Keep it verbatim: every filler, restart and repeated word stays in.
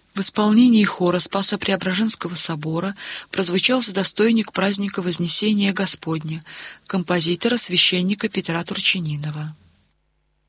В исполнении хора Спасо-Преображенского собора прозвучал «Достойник праздника Вознесения Господня» композитора священника Петра Турчининова.